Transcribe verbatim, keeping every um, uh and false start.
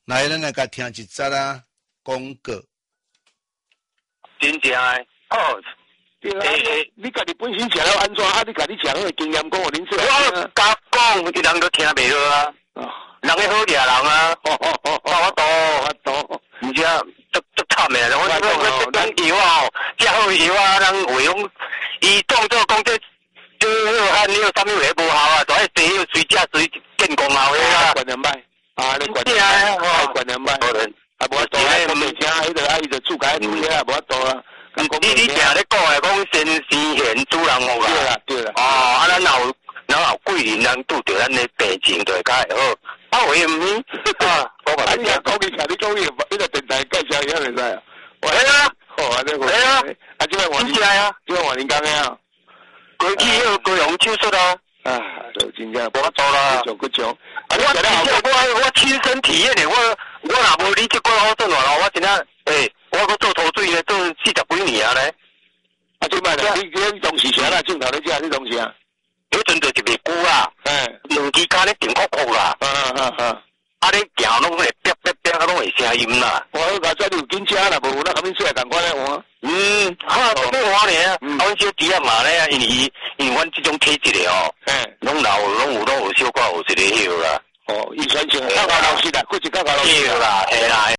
来，咱来甲听一则啊广告。 真正诶，哦， 对啊，你你家己本身食了安怎啊？你家己食迄个经验讲，互恁说我甲讲，伊人都听袂落啊。人个好掠人啊， 哦哦哦， 我多我多， 而且足足惨诶，我我我讲药啊，遮好药啊，人话讲，伊当作讲这这好汉，你有啥物话无效啊？就爱第要随食随见功效诶啦。 管人歹，啊，你管人歹， 吼，管人歹，啊，无多啊，讲袂听，迄个啊，伊就厝家煮遐，无多啊。 你你定咧讲诶，讲先先贤主人好啦。 对啦，对啦。 哦，啊，咱有咱有贵人，咱拄着咱诶病情就会较会好。啊，为毋是啊？我话你听，讲伊听你讲伊，迄个电台介绍伊遐袂使啊。 哎啊， 好啊，你好。 哎啊， 啊，即摆换你啊， 即摆换年工诶啊。 过去迄个高雄手术啊。 啊，就真正无法度啦。 做good job。 啊，我真正我我亲身体验诶，我我若无你即个好算话，我真正诶，我搁做头水咧，做四十几年啊咧。 啊，即摆咧，你你当时啥啦？镜头咧食，你当时啊？ 迄阵就一袂久啦， 哎， 两支骹咧顶酷酷啦， 啊啊啊！ 啊你行拢会哔哔哔，啊拢会声音啦。 我甲遮有紧车啦，无那后面出来共款咧换。 嗯，哈，这个话咧，啊，阮小弟啊嘛咧，因为因为阮即种体质咧哦， 哎， 拢老拢有拢有小可有一个迄个啦。 哦，遗传性，较高老师啦，过一较高老师啦，系啦。